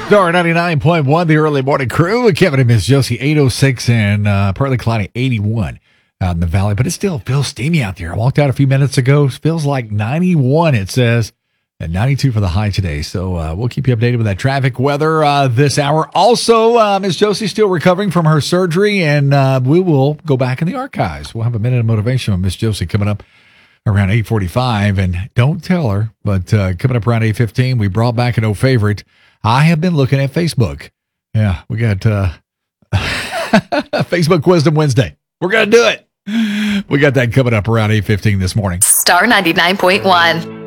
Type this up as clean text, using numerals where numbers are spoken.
Star 99.1, the early morning crew with Kevin and Miss Josie, 806 and partly cloudy 81 out in the valley, but it still feels steamy out there. I walked out a few minutes ago. It feels like 91, it says, and 92 for the high today. So we'll keep you updated with that traffic weather this hour. Also, Miss Josie's still recovering from her surgery, and we will go back in the archives. We'll have a minute of motivation with Miss Josie coming up around 8:45, and don't tell her, but coming up around 8:15, we brought back an old favorite. I have been looking at Facebook. Yeah, we got Facebook Wisdom Wednesday. We're going to do it. We got that coming up around 8:15 this morning. Star 99.1.